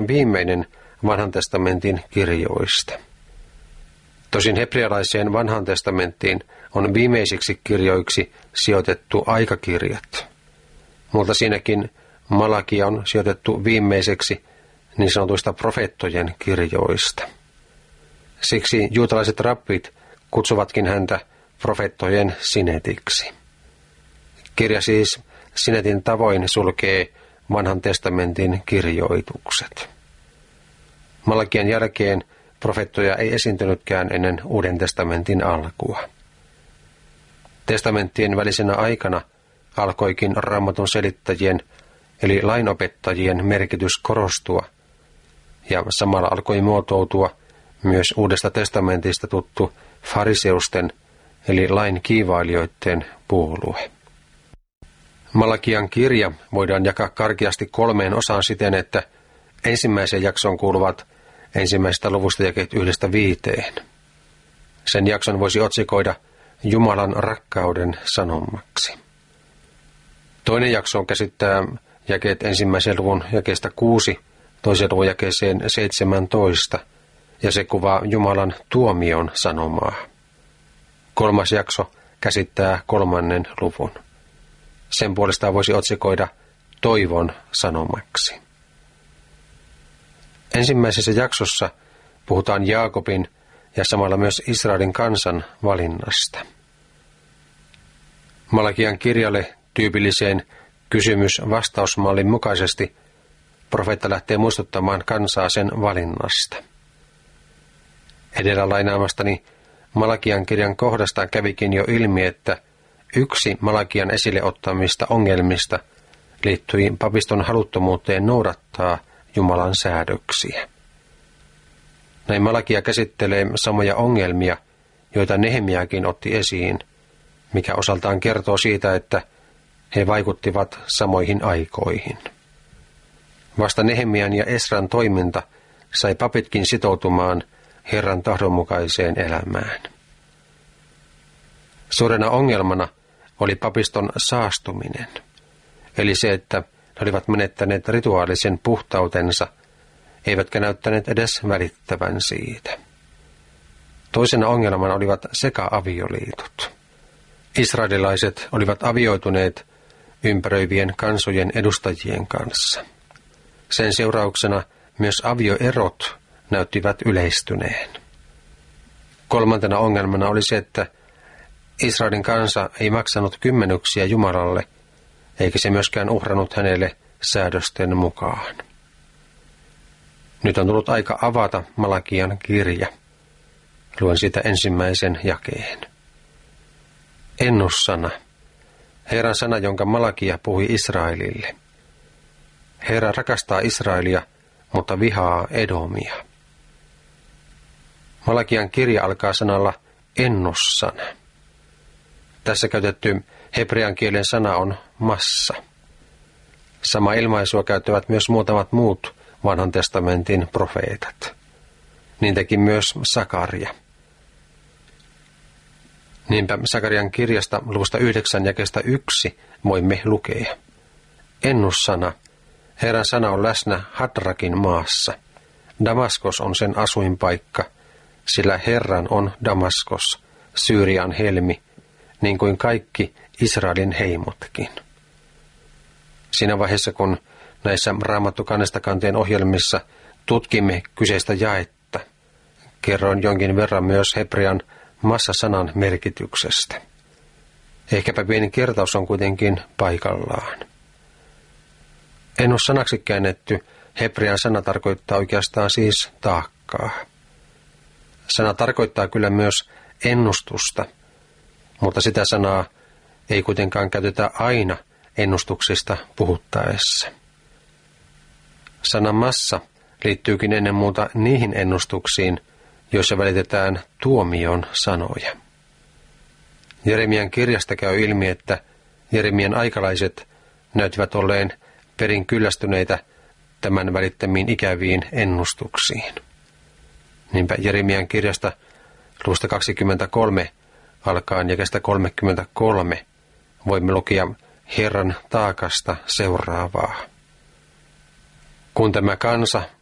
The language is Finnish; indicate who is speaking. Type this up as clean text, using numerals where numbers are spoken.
Speaker 1: on viimeinen Vanhan testamentin kirjoista. Tosin hebrealaiseen Vanhaan testamenttiin on viimeisiksi kirjoiksi sijoitettu aikakirjat, mutta siinäkin Malakia on sijoitettu viimeiseksi niin sanotuista profeettojen kirjoista. Siksi juutalaiset rabbit kutsuvatkin häntä profeettojen sinetiksi. Kirja siis sinetin tavoin sulkee Vanhan testamentin kirjoitukset. Malakian jälkeen profeettoja ei esiintynytkään ennen Uuden testamentin alkua. Testamenttien välisenä aikana alkoikin Raamatun selittäjien eli lainopettajien merkitys korostua, ja samalla alkoi muotoutua myös Uudesta testamentista tuttu fariseusten eli lain kiivailijoiden puolue. Malakian kirja voidaan jakaa karkeasti 3 osaan siten, että ensimmäiseen jaksoon kuuluvat ensimmäisestä luvusta jakeet 1–5. Sen jakson voisi otsikoida Jumalan rakkauden sanomaksi. Toinen jakso käsittää jakeet ensimmäisen luvun jakeesta 6, toisen luvun jakeeseen 17, ja se kuvaa Jumalan tuomion sanomaa. Kolmas jakso käsittää 3. luvun. Sen puolestaan voisi otsikoida toivon sanomaksi. Ensimmäisessä jaksossa puhutaan Jaakobin ja samalla myös Israelin kansan valinnasta. Malakian kirjalle tyypilliseen kysymys-vastausmallin mukaisesti profeetta lähtee muistuttamaan kansaa sen valinnasta. Edellä lainaamastani Malakian kirjan kohdasta kävikin jo ilmi, että yksi Malakian esille ottamista ongelmista liittyi papiston haluttomuuteen noudattaa Jumalan säädöksiä. Näin Malakia käsittelee samoja ongelmia, joita Nehemiakin otti esiin, mikä osaltaan kertoo siitä, että he vaikuttivat samoihin aikoihin. Vasta Nehemian ja Esran toiminta sai papitkin sitoutumaan Herran tahdonmukaiseen elämään. Suurena ongelmana oli papiston saastuminen, eli se, että he olivat menettäneet rituaalisen puhtautensa, eivätkä näyttäneet edes välittävän siitä. Toisena ongelmana olivat seka-avioliitot. Israelilaiset olivat avioituneet ympäröivien kansojen edustajien kanssa. Sen seurauksena myös avioerot näyttivät yleistyneen. Kolmantena ongelmana oli se, että Israelin kansa ei maksanut kymmenyksiä Jumalalle, eikä se myöskään uhrannut hänelle säädösten mukaan. Nyt on tullut aika avata Malakian kirja. Luen siitä ensimmäisen jakeen. Ennussana. Herran sana, jonka Malakia puhui Israelille. Herra rakastaa Israelia, mutta vihaa Edomia. Malakian kirja alkaa sanalla ennussana. Tässä käytetty hebrean kielen sana on massa. Sama ilmaisua käyttävät myös muutamat muut Vanhan testamentin profeetat. Niin teki myös Sakaria. Niinpä Sakarian kirjasta luvusta 9 jakeesta 1 voimme lukea. Ennussana. Herran sana on läsnä Hadrakin maassa. Damaskos on sen asuinpaikka, sillä Herran on Damaskos, Syyrian helmi, niin kuin kaikki Israelin heimotkin. Siinä vaiheessa, kun näissä Raamattu kannesta kanteen ohjelmissa tutkimme kyseistä jaetta, kerroin jonkin verran myös hebrean massasanan merkityksestä. Ehkäpä pieni kertaus on kuitenkin paikallaan. Ennussanaksi käännetty hebrean sana tarkoittaa oikeastaan siis taakkaa. Sana tarkoittaa kyllä myös ennustusta, mutta sitä sanaa ei kuitenkaan käytetä aina ennustuksista puhuttaessa. Sana massa liittyykin ennen muuta niihin ennustuksiin, joissa välitetään tuomion sanoja. Jeremian kirjasta käy ilmi, että Jeremian aikalaiset näyttivät olleen perin kyllästyneitä tämän välittämiin ikäviin ennustuksiin. Niinpä Jeremian kirjasta luvusta 23 alkaen jakeesta 33 voimme lukea Herran taakasta seuraavaa. Kun tämä kansa